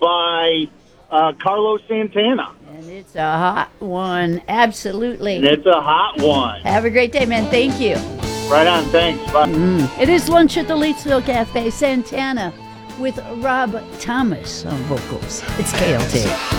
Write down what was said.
by Carlos Santana. And it's a hot one. Absolutely. And it's a hot one. Have a great day, man. Thank you. Right on. Thanks. Bye. It is Lunch at the Leetsville Cafe, Santana, with Rob Thomas on vocals. It's KLT.